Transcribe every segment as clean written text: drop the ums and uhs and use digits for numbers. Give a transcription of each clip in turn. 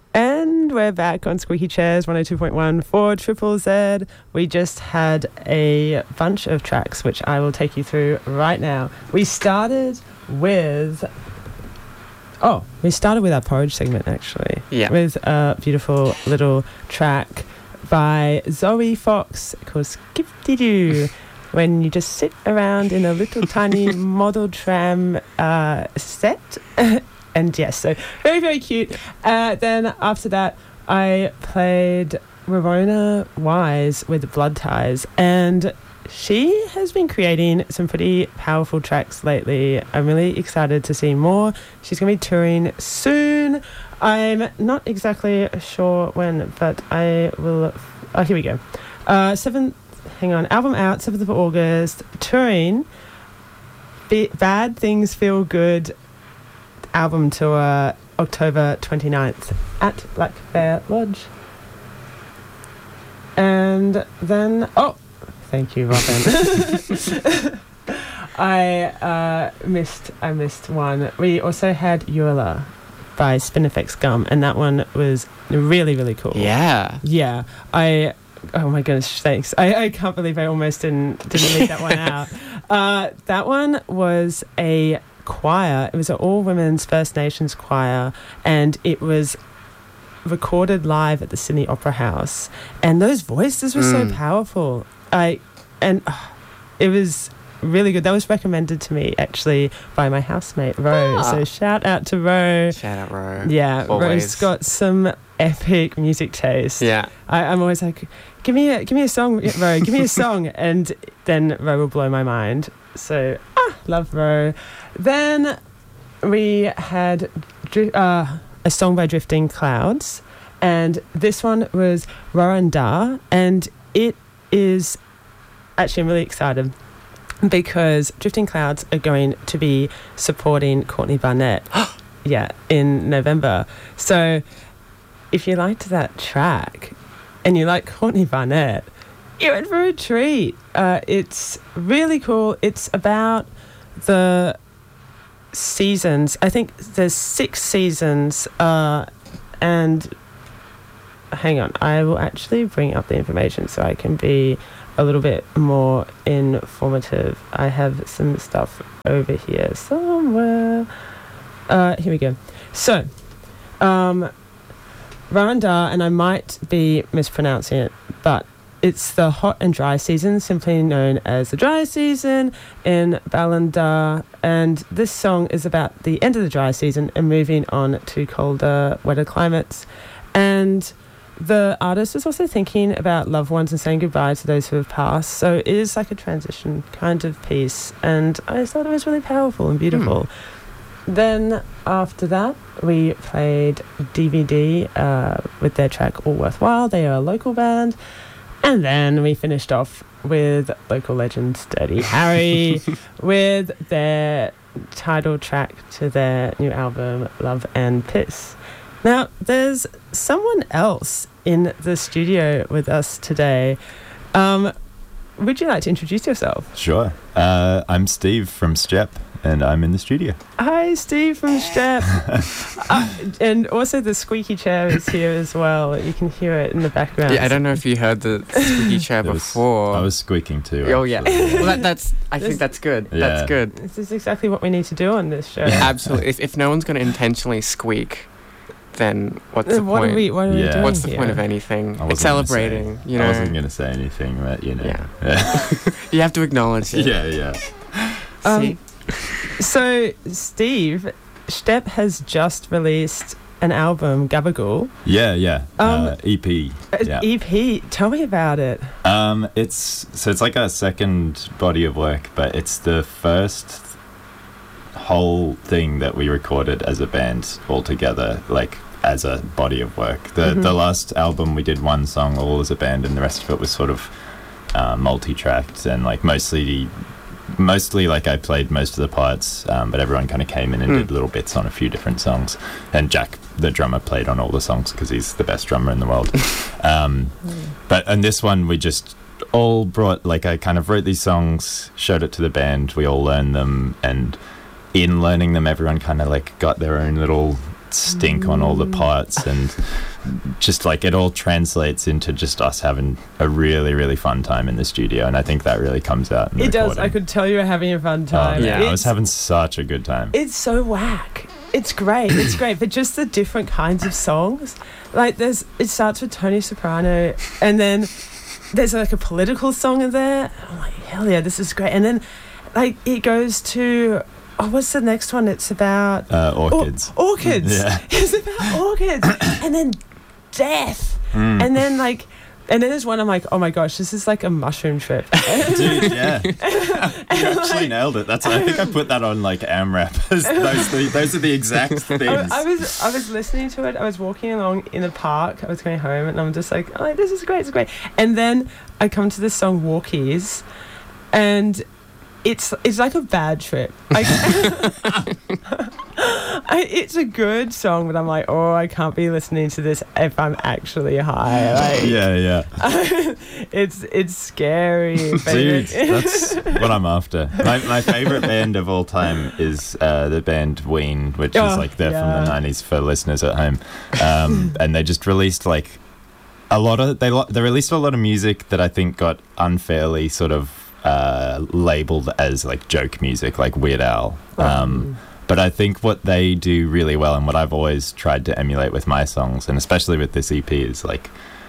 And we're back on Squeaky Chairs 102.1 for Triple Z. We just had a bunch of tracks, which I will take you through right now. We started with our porridge segment, actually. Yeah. With a beautiful little track by Zoe Fox called Skip-de-Doo. When you just sit around in a little tiny model tram set. And yes, so very, very cute. Then after that, I played Rorona Wise with Blood Ties. And she has been creating some pretty powerful tracks lately. I'm really excited to see more. She's going to be touring soon. I'm not exactly sure when, but I will... Oh, here we go. Album out, 7th of August. Touring. Bad Things Feel Good album tour, October 29th at Black Bear Lodge. And then... Oh! Thank you, Robin. I missed one. We also had Eula by Spinifex Gum, and that one was really, really cool. Yeah. Yeah. Oh my goodness, thanks. I can't believe I almost didn't leave that one out. That one was a choir. It was an all-women's First Nations choir, and it was recorded live at the Sydney Opera House. And those voices were so powerful. It was really good. That was recommended to me, actually, by my housemate, Rose. So shout out to Rose. Shout out, Rose. Yeah, Always. Rose got some epic music taste. Yeah. I'm always like, give me a song, Ro, give me a song. And then Ro will blow my mind. So, love Ro. Then we had a song by Drifting Clouds. And this one was Roranda. And it is... Actually, I'm really excited because Drifting Clouds are going to be supporting Courtney Barnett in November. So if you liked that track and you like Courtney Barnett, you're in for a treat. It's really cool. It's about the seasons. I think there's 6 seasons. And hang on, I will actually bring up the information so I can be a little bit more informative. I have some stuff over here somewhere. Here we go. So, Roranda, and I might be mispronouncing it, but it's the hot and dry season, simply known as the dry season in Ballindar. And this song is about the end of the dry season and moving on to colder, wetter climates. And the artist was also thinking about loved ones and saying goodbye to those who have passed. So it is like a transition kind of piece. And I thought it was really powerful and beautiful. Then after that, we played DVD with their track All Worthwhile. They are a local band. And then we finished off with local legends Dirty Harry with their title track to their new album, Love and Piss. Now, there's someone else in the studio with us today. Would you like to introduce yourself? Sure. I'm Steve from Step, and I'm in the studio. Hi, Steve from Step. And also the squeaky chair is here as well. You can hear it in the background. Yeah, I don't know if you heard the squeaky chair before. I was squeaking too. Oh, yeah. Actually. Well, I think that's good. Yeah. That's good. This is exactly what we need to do on this show. Absolutely. If no one's going to intentionally squeak, then what's the what point? Are we doing What's the here? point of anything? I wasn't It's celebrating, gonna say, you know. I wasn't going to say anything, but you know. Yeah. You have to acknowledge it. Yeah. See? So, Steve, Step has just released an album, Gabagool. Yeah. EP. Yeah. EP. Tell me about it. It's like a second body of work, but it's the first whole thing that we recorded as a band all together, like as a body of work. The last album we did one song all as a band, and the rest of it was sort of multi-tracked and like mostly like I played most of the parts, but everyone kind of came in and did little bits on a few different songs, and Jack the drummer played on all the songs because he's the best drummer in the world. But on this one we just all brought, like, I kind of wrote these songs, showed it to the band, we all learned them, and in learning them everyone kind of like got their own little stink on all the pots, and just like it all translates into just us having a really, really fun time in the studio, and I think that really comes out in the It does. recording. I could tell you were having a fun time. yeah. I was having such a good time. It's so whack. It's great. It's great. But just the different kinds of songs. Like it starts with Tony Soprano, and then there's like a political song in there. I'm like, hell yeah, this is great. And then like it goes to, what's the next one? It's about Orchids. Orchids. Yeah. It's about orchids. And then death. And then like, and then there's one I'm like, oh my gosh, this is like a mushroom trip. Dude, yeah. You actually nailed it. I think I put that on like AMRAP. Those are the exact things. I was listening to it. I was walking along in the park. I was going home, and I'm just like, oh, this is great. It's great. And then I come to this song Walkies, and it's like a bad trip. It's a good song, but I'm like, oh, I can't be listening to this if I'm actually high. Like, yeah. it's scary. Dude, that's what I'm after. My favourite band of all time is the band Ween, which is like they're from the 90s for listeners at home. And they just released like they released a lot of music that I think got unfairly sort of labelled as like joke music, like Weird Al. But I think what they do really well, and what I've always tried to emulate with my songs, and especially with this EP, is like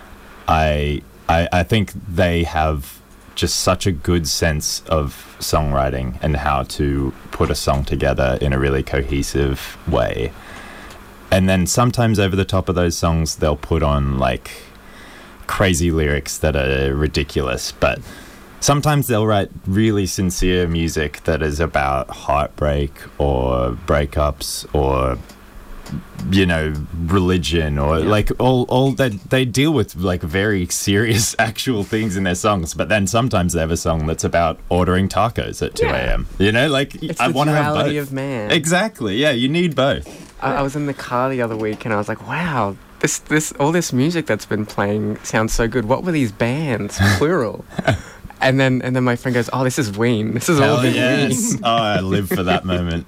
I think they have just such a good sense of songwriting and how to put a song together in a really cohesive way. And then sometimes over the top of those songs, they'll put on like crazy lyrics that are ridiculous, but sometimes they'll write really sincere music that is about heartbreak or breakups or, you know, religion or like all that. They deal with like very serious actual things in their songs, but then sometimes they have a song that's about ordering tacos at 2 a.m. You know, like It's I the want to have both. duality of man. Exactly. Yeah, you need both. I was in the car the other week and I was like, wow, this all this music that's been playing sounds so good. What were these bands, plural? And then my friend goes, oh, this is Ween. This is all Hell been yes. Ween. Oh, I live for that moment.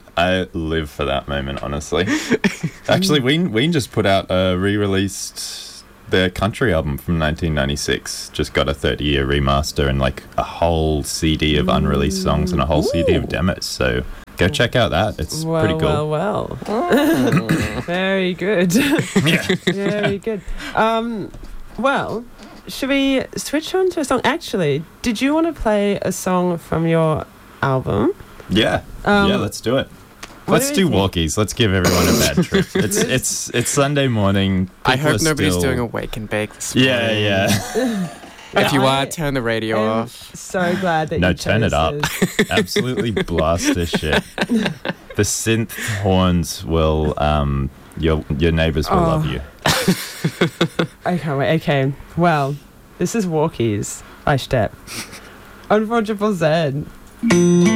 Honestly. Actually, Ween just put out re-released their country album from 1996. Just got a 30-year remaster and like a whole CD of unreleased songs and a whole CD of demos. So go check out that. It's pretty cool. Well. Very good. Very good. Well, should we switch on to a song? Actually, did you want to play a song from your album? Yeah. Let's do it. Let's do think? walkies. Let's give everyone a bad trip. It's Sunday morning. I People hope are nobody's still- doing a wake and bake this morning. Yeah. If you I are, turn the radio I'm off. so glad that No, you turn chose it up. this. Absolutely blast this shit. The synth horns will your neighbors will love you. I can't wait. Okay, well, this is Walkies by Step on 4ZZZ.